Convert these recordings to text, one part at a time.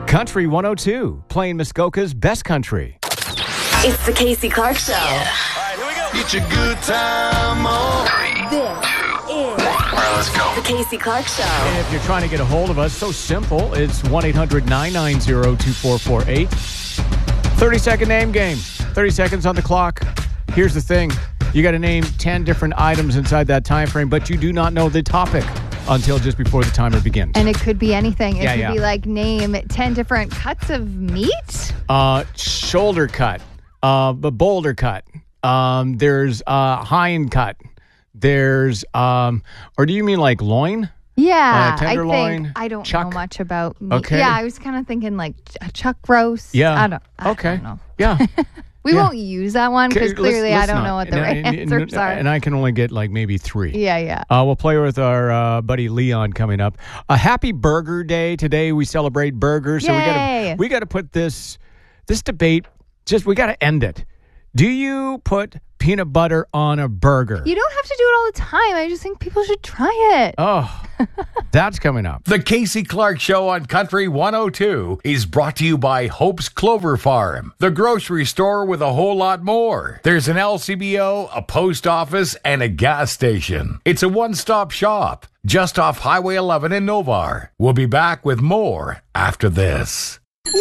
Country 102, playing Muskoka's best country. It's the Casey Clark Show. Yeah. All right, here we go. Get your good time on. This is All right, let's go. the Casey Clark Show. And if you're trying to get a hold of us, so simple. It's 1-800-990-2448. 30-second name game. 30 seconds on the clock. Here's the thing. You got to name 10 different items inside that time frame, but you do not know the topic until just before the timer begins. And it could be anything. It Yeah. could be like name 10 different cuts of meat. Shoulder cut. Boulder cut. There's hind cut. There's, or do you mean like loin? Yeah, tenderloin, I don't chuck? know much about meat. Okay. Yeah, I was kind of thinking like a chuck roast. Yeah. I don't know. Yeah. We Yeah. won't use that one because clearly I let's don't not. know what the right answers are. And I can only get like maybe 3. Yeah. We'll play with our buddy Leon coming up. A happy Burger Day today. We celebrate burgers, so Yay. we got to put this debate. We got to end it. Do you put peanut butter on a burger? You don't have to do it all the time. I just think people should try it. Oh, that's coming up. The Casey Clark Show on Country 102 is brought to you by Hope's Clover Farm, the grocery store with a whole lot more. There's an LCBO, a post office, and a gas station. It's a one-stop shop just off Highway 11 in Novar. We'll be back with more after this.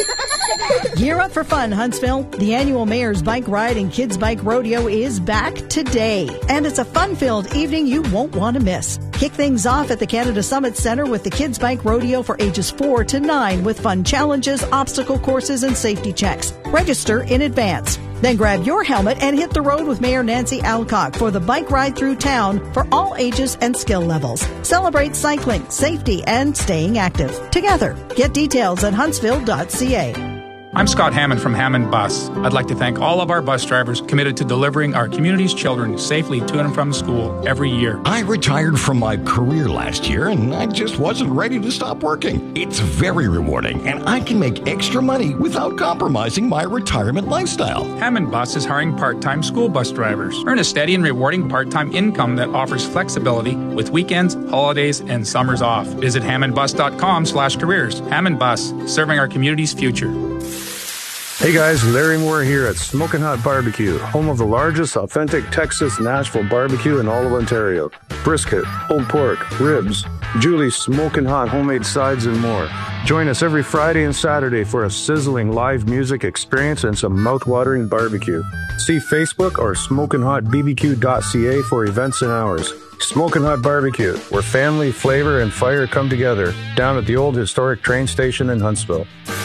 Gear up for fun, Huntsville. The annual Mayor's Bike Ride and Kids Bike Rodeo is back today. And it's a fun-filled evening you won't want to miss. Kick things off at the Canada Summit Center with the Kids Bike Rodeo for ages 4 to 9 with fun challenges, obstacle courses, and safety checks. Register in advance. Then grab your helmet and hit the road with Mayor Nancy Alcock for the bike ride through town for all ages and skill levels. Celebrate cycling, safety, and staying active together. Get details at huntsville.ca. I'm Scott Hammond from Hammond Bus. I'd like to thank all of our bus drivers committed to delivering our community's children safely to and from school every year. I retired from my career last year and I just wasn't ready to stop working. It's very rewarding and I can make extra money without compromising my retirement lifestyle. Hammond Bus is hiring part-time school bus drivers. Earn a steady and rewarding part-time income that offers flexibility with weekends, holidays, and summers off. Visit hammondbus.com/careers. Hammond Bus, serving our community's future. Hey guys, Larry Moore here at Smokin' Hot Barbecue, home of the largest authentic Texas Nashville barbecue in all of Ontario. Brisket, pulled pork, ribs, Julie's Smokin' Hot homemade sides and more. Join us every Friday and Saturday for a sizzling live music experience and some mouth-watering barbecue. See Facebook or smokinhotbbq.ca for events and hours. Smokin' Hot Barbecue, where family, flavor, and fire come together, down at the old historic train station in Huntsville.